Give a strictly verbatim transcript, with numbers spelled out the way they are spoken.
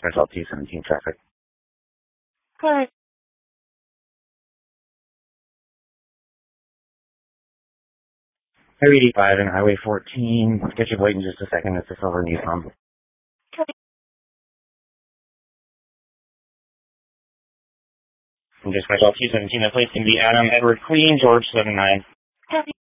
Special two seventeen traffic. Hi. Highway eighty-five and Highway fourteen. Get you wait in just a second. It's a silver Nissan. Copy. And just Special two seventeen, the place can be Adam Edward Queen, George seven nine. Copy.